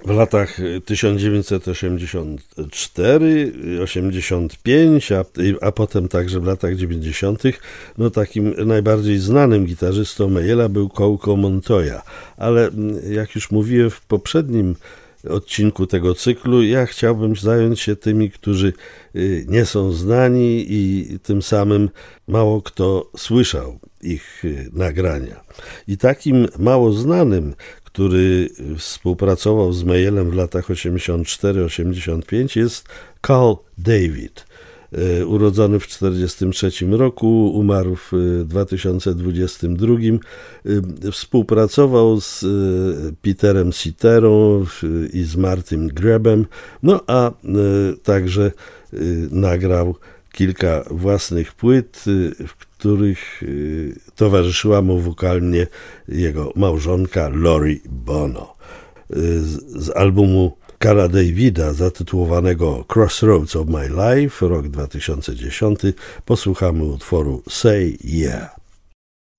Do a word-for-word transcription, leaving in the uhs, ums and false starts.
w latach tysiąc dziewięćset osiemdziesiąt cztery osiemdziesiąt pięć, a, a potem także w latach dziewięćdziesiątych no takim najbardziej znanym gitarzystą Mayalla był Coco Montoya. Ale jak już mówiłem w poprzednim odcinku tego cyklu, ja chciałbym zająć się tymi, którzy nie są znani i tym samym mało kto słyszał ich nagrania. I takim mało znanym, który współpracował z Mayallem w latach osiemdziesiąt cztery osiemdziesiąt pięć, jest Carl David. Urodzony w tysiąc dziewięćset czterdziestym trzecim roku, umarł w dwa tysiące dwudziestym drugim. Współpracował z Peterem Cetera i z Martym Grebem, no a także nagrał kilka własnych płyt, w których towarzyszyła mu wokalnie jego małżonka Lori Bono. Z, z albumu Carla Davida zatytułowanego Crossroads of My Life, rok dwa tysiące dziesiąty, posłuchamy utworu Say Yeah.